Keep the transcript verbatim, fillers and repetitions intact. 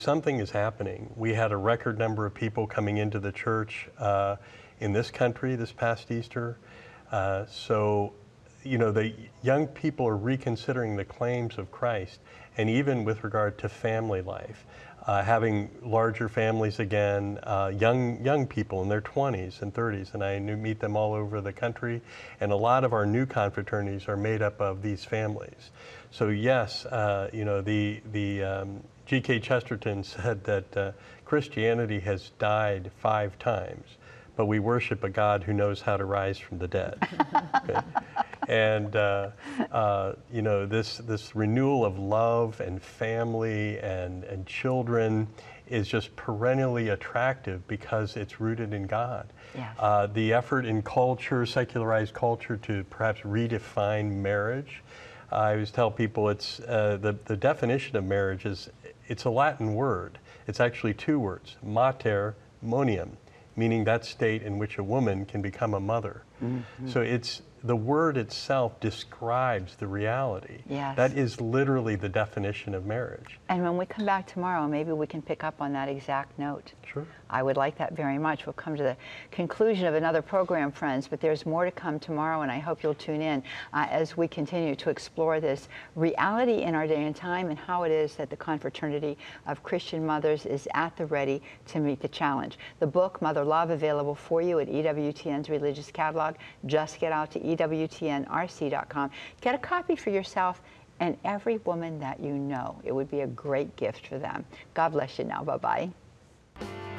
Something is happening. We had a record number of people coming into the church uh, in this country this past Easter. Uh, so, you know, the young people are reconsidering the claims of Christ, and even with regard to family life, uh, having larger families again, uh, young young people in their twenties and thirties, and I meet them all over the country, and a lot of our new confraternities are made up of these families. So yes, uh, you know, the the um, G K Chesterton said that uh, Christianity has died five times, but we worship a God who knows how to rise from the dead. Okay? And uh, uh, you know, this this renewal of love and family and and children is just perennially attractive because it's rooted in God. Yes. Uh, the effort in culture, secularized culture, to perhaps redefine marriage. I always tell people it's uh, the the definition of marriage is it's a Latin word. It's actually two words: mater monium, meaning that state in which a woman can become a mother. Mm-hmm. So it's the word itself describes the reality. Yes. That is literally the definition of marriage. And when we come back tomorrow, maybe we can pick up on that exact note. Sure. I would like that very much. We'll come to the conclusion of another program, friends, but there's more to come tomorrow, and I hope you'll tune in uh, as we continue to explore this reality in our day and time and how it is that the Confraternity of Christian Mothers is at the ready to meet the challenge. The book, Mother Love, available for you at E W T N's Religious Catalog. Just get out to E W T N R C dot com. Get a copy for yourself and every woman that you know. It would be a great gift for them. God bless you now. Bye-bye.